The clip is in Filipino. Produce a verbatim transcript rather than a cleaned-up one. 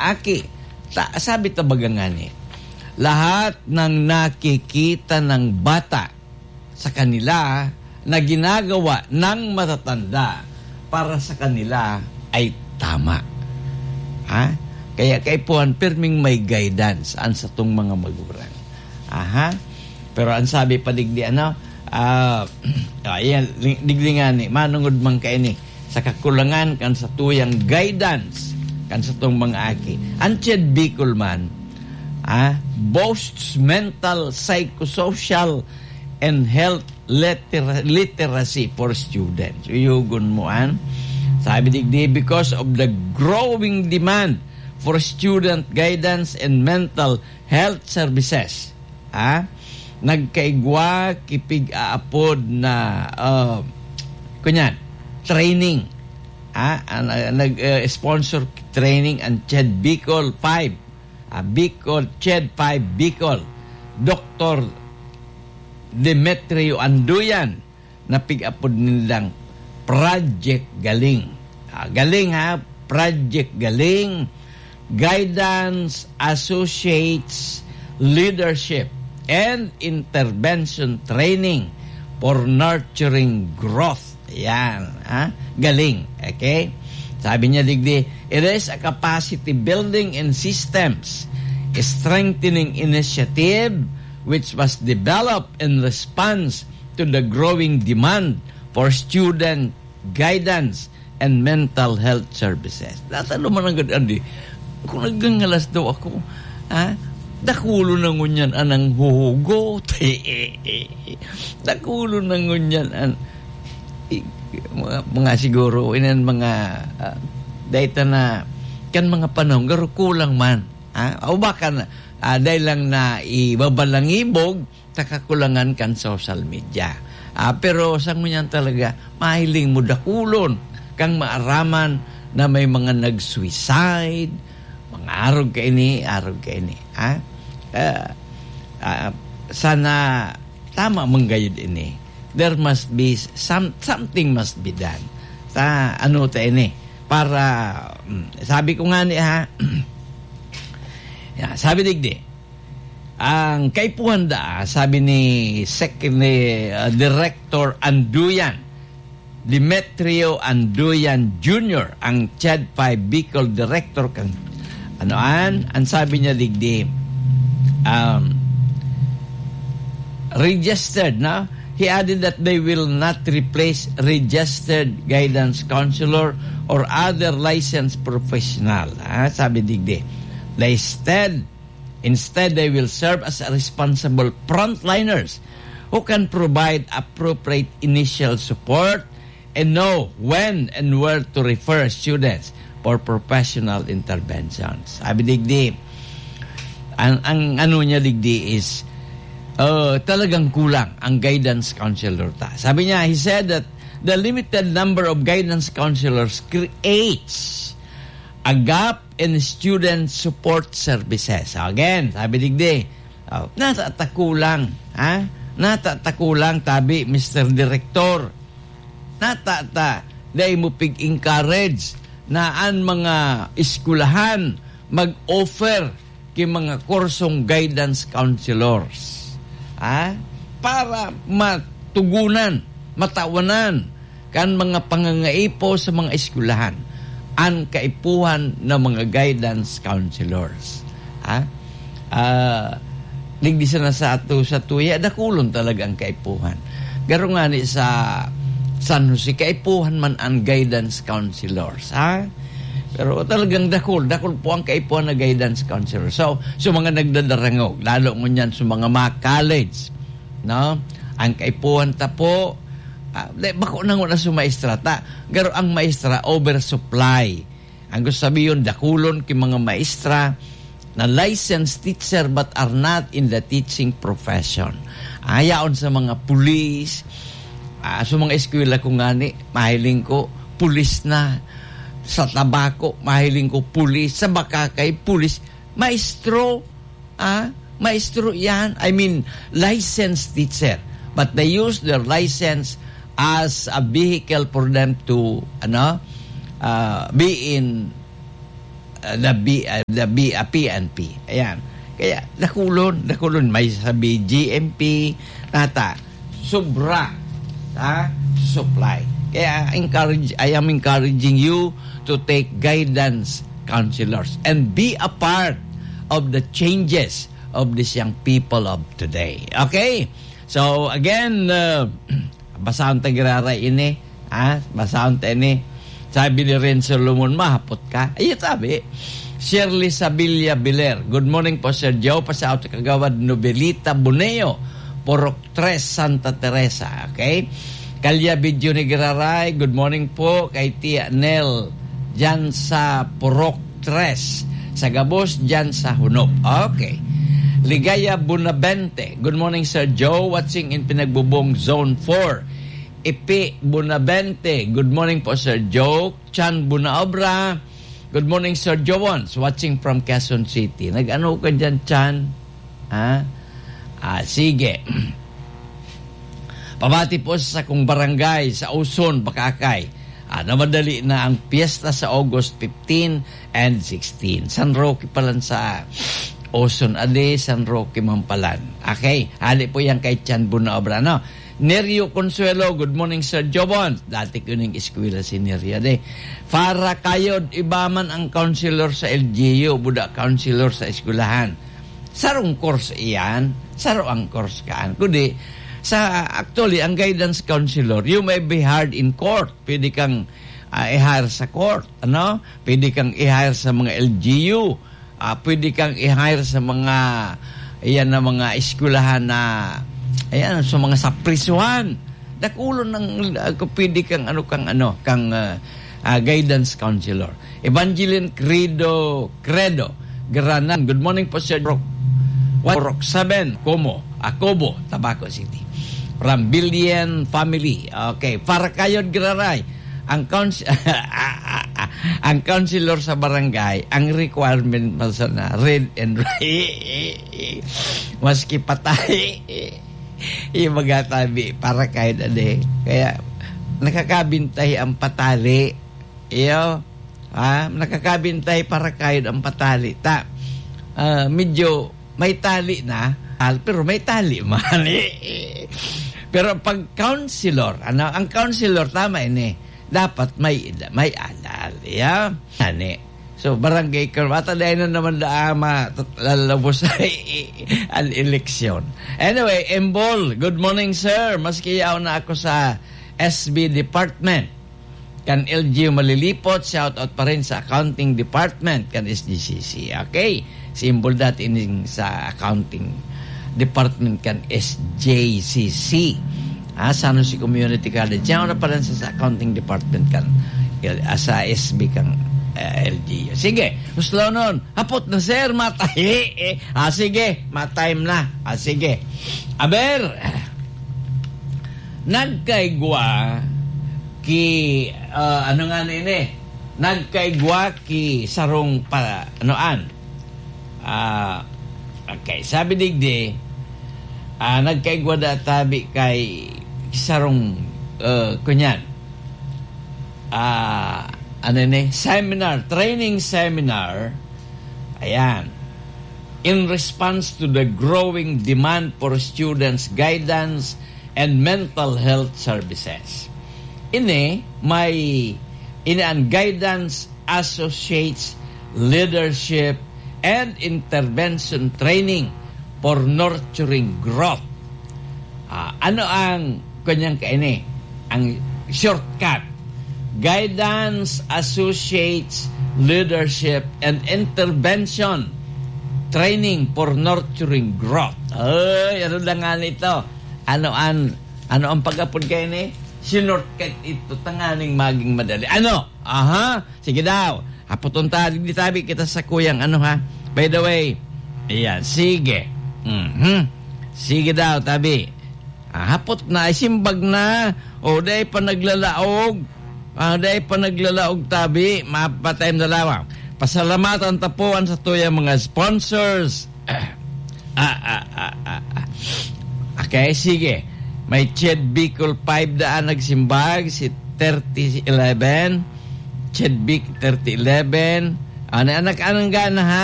aki. Ta, sabi tabaga nga ni, lahat ng nakikita ng bata sa kanila na ginagawa ng matatanda para sa kanila ay tama. Ha? Kaya kaipuhan, pirming may guidance an sa tong mga magulang. Aha. Pero ang sabi pa digdi, ano, uh, ayan, digdi nga ni, manungod man kayo ni, sa kakulangan kan sa tuyang guidance kan sa tong mga aki. Ang Ched Bicol man, ah, boasts mental, psychosocial, and health liter- literacy for students. Uyugon mo, an. Sabi digdi, because of the growing demand for student guidance and mental health services. Ah, nagkaigwa kipig-aapod na uh, kunyan, training. Ah, nag-sponsor uh, training ang Ched Bicol five. Ah, Bicol, Ched five Bicol. Doctor Demetrio Anduyan na pig-apod nilang Project Galing. Ah, galing ha, Project Galing. Guidance Associates Leadership and Intervention Training for Nurturing Growth. Yan, ha? Galing, okay? Sabi niya digdi, it is a capacity building and systems strengthening initiative which was developed in response to the growing demand for student guidance and mental health services. Natalo man ang ganda, kung naggangalas daw ako, ha? Dakulo na ngunyan anang huhugot. Dakulo na ngunyan an mga, mga siguro inan mga uh, data na kan mga panahon garo kulang man. Ha? O baka na uh, dahil lang na ibabalangibog takakulangan kan social media. Uh, pero sa ngunyan talaga mahiling mo dakulon kang maaraman na may mga nag-suicide, mga arog ka ini, arog ka ini. Ha? Uh, uh, sana tama manggayod ini. There must be some, something must be done. Sa ano ta ini para um, sabi ko nga ni ha. Yeah, sabi digdi. Ang kaipuhan da, sabi ni second uh, Director Anduyan, Demetrio Anduyan Junior, ang Ched five Bicol Director kan anoan, ang sabi niya digdi, um, registered na, he added that they will not replace registered guidance counselor or other licensed professional. Ha? Sabi digdi, they instead, instead they will serve as a responsible frontliners who can provide appropriate initial support and know when and where to refer students for professional interventions. Sabi digdi, ang, ang ano niya digdi is uh, talagang kulang ang guidance counselor ta. Sabi niya, he said that the limited number of guidance counselors creates a gap in student support services. So again, sabi digdi, oh, natatakulang, ha? Natatakulang tabi, Mister Director. Natata, dahil mo pig-encourage na ang mga eskulahan mag-offer kay mga kursong guidance counselors. Ha? Para matugunan, matawanan kan mga pangangaipo sa mga eskulahan ang kaipuhan ng mga guidance counselors. Ha? Uh, ligdi sa na sa ato sa tuya, dakulon talaga ang kaipuhan. Garo nga ni sa San Jose, kaipuhan man ang guidance counselors. Ha? Pero talagang dakul, dakul po ang kaipuhan na guidance counselor. So, so mga nagdadarangog, lalo mo yan sa mga mga college, no? Ang kaipuhan ta po, uh, bako nang una sa maestra ta, garo ang maestra oversupply. Ang gusto sabihin, dakulon ki mga maestra na licensed teacher but are not in the teaching profession. Ayaon sa mga pulis, uh, sa mga eskwela ko ngani, mahiling ko, pulis na. Sa tabako, mahiling ko pulis. Sa bakakay, pulis. Maestro, ah, maestro yan. I mean, licensed teacher. But they use their license as a vehicle for them to, ano, uh, be in the B, uh, the B, uh, P N P. Ayan. Kaya, nakulon, nakulon. May sabi, G M P, nata, sobra, ha, supply. Kaya, encourage, I am encouraging you to take guidance counselors and be a part of the changes of these young people of today. Okay? So, again, uh, basahon ta giraray ini, ha, basahon ta ini. Sabi ni Renzo Lumon, mahapot ka. Ayun sabi, Shirley Sabilla Biler. Good morning po, Sir Joe. Pasaw sa Kagawad Nobelita Buneo, Porok tres, Santa Teresa. Okay? Kalya Bidyo ni Giraray. Good morning po kay Tia Nel dyan sa Porok tres. Sa Gabos dyan sa Hunop. Okay. Ligaya Bunabente. Good morning, Sir Joe. Watching in Pinagbubong Zone four. Ipi Bunabente. Good morning po, Sir Joe. Chan Bunaobra. Good morning, Sir Jowons, watching from Quezon City. Nag-ano ka dyan, Chan? Ha? Ah, sige. Pabati po sa akong barangay sa Uson, Bakakay. Ah, namadali na ang piyesta sa August fifteen and sixteen. San Roque palan sa Uson Ade, San Roque Mampalan. Okay, hali po yan kay Chan Bunaobra, no? Nerio Consuelo, good morning, Sir Jobon. Dati ko ning eskwela si Nerio de. Para kayo, iba man ang counselor sa L G U, buda counselor sa eskwelahan. Sarong course iyan, saro ang course kaan. Kundi, sa actually, ang guidance counselor, you may be hired in court. Pwede kang uh, i-hire sa court, ano? Pwede kang i-hire sa mga L G U. Uh, pwede kang i-hire sa mga, iyan na mga eskwelahan na ayan, so mga saprisuhan. Dakulo ng uh, pwede kang ano kang ano kang uh, uh, guidance counselor. Evangeline Credo Credo Granan. Good morning po, Sir Rock. Rock seven Como Akobo, Tabaco City. Rambilian family. Okay, para kayo Graray. Ang couns- ang counselor sa barangay, ang requirement sa na read and write. Maski patay. Yung mga tabi para kahit ade. Kaya nakakabintay ang patali. Iyo, ha? Nakakabintay para kahit ang patali. Ta, uh, medyo may tali na, pero may tali man. Pero pag counselor, ano, ang counselor tama ini, dapat may may alal. Iya, ani. So, barangay karmata dahil na naman daama lalabos ang eleksyon. Anyway, Embol, good morning, sir. Maski yaw na ako sa S B Department. Kan L G U malilipot, shout out pa rin sa Accounting Department, kan S G C C. Okay? Si Embol dati ining sa Accounting Department, kan S J C C. Ah, San Jose Community College. Yaw na pa rin sa, sa Accounting Department, kan uh, sa S B, kan Uh, L G. Sige, gusto nun. Hapot na, sir, matay. Eh, ah, sige, matime na. Ah, sige. Aber, nagkaigwa ki, uh, ano nga nini, nagkaigwa ki sarong pa, anoan. Ah, uh, okay, sabi digdi, ah, uh, nagkaigwa da tabi kay sarong, uh, kunyan. Ah, uh, ano ni seminar, training seminar, ayan, in response to the growing demand for students' guidance and mental health services. Ini, may ini ang guidance associates leadership and intervention training for nurturing growth. Uh, ano ang kanyang kaini? Ang shortcut. Guidance Associates Leadership and Intervention Training for Nurturing Growth. Ay, ano lang nga nito? Ano ang, ano ang pag-apod kayo ni? Sinurtcut ito, tanganing maging madali. Ano? Aha, sige daw. Haputon tayo, di tabi kita sa kuyang, ano ha? By the way, ayan, sige. Mm-hmm. Sige daw, tabi. Ah, hapot na, isimbag na. O, day pa naglalaog. Ah, dahil pa naglalaog tabi, mapatay na lawang. Pasalamatan tapuan sa tuyang mga sponsors. Ah, ah, ah, ah, ah. Okay, sige. May Ched Bicol five daan nagsimbag, si thirty eleven, Ched Bic thirty eleven, Ano anak anong gana ha?